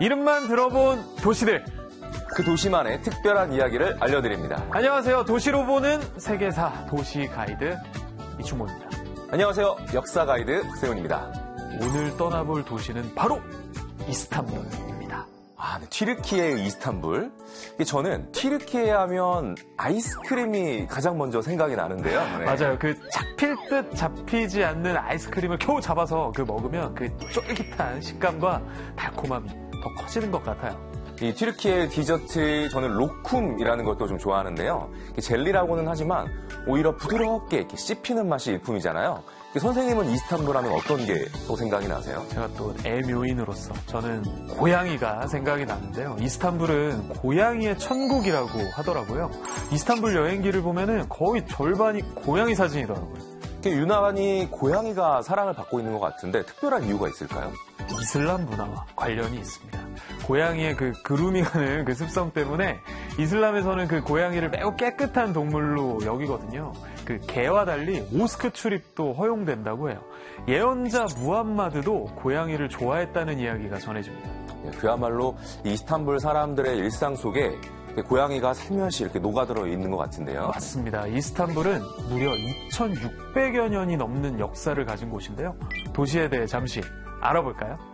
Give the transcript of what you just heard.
이름만 들어본 도시들. 그 도시만의 특별한 이야기를 알려드립니다. 안녕하세요. 도시로 보는 세계사 도시 가이드 이충모입니다. 안녕하세요. 역사 가이드 박세훈입니다. 오늘 떠나볼 도시는 바로 이스탄불입니다. 네, 튀르키예의 이스탄불. 저는 튀르키예 하면 아이스크림이 가장 먼저 생각이 나는데요. 네. 맞아요. 그 잡힐 듯 잡히지 않는 아이스크림을 겨우 잡아서 먹으면 그 쫄깃한 식감과 달콤함이 더 커지는 것 같아요. 이 튀르키예 디저트 저는 로쿰이라는 것도 좀 좋아하는데요. 젤리라고는 하지만 오히려 부드럽게 이렇게 씹히는 맛이 일품이잖아요. 선생님은 이스탄불 하면 어떤 게 또 생각이 나세요? 제가 또 애묘인으로서 저는 고양이가 생각이 나는데요. 이스탄불은 고양이의 천국이라고 하더라고요. 이스탄불 여행기를 보면은 거의 절반이 고양이 사진이더라고요. 유난히 고양이가 사랑을 받고 있는 것 같은데 특별한 이유가 있을까요? 이슬람 문화와 관련이 있습니다. 고양이의 그 그루밍하는 그 습성 때문에 이슬람에서는 그 고양이를 매우 깨끗한 동물로 여기거든요. 그 개와 달리 모스크 출입도 허용된다고 해요. 예언자 무함마드도 고양이를 좋아했다는 이야기가 전해집니다. 그야말로 이스탄불 사람들의 일상 속에 고양이가 살며시 이렇게 녹아들어 있는 것 같은데요. 맞습니다. 이스탄불은 무려 2600여 년이 넘는 역사를 가진 곳인데요. 도시에 대해 잠시 알아볼까요?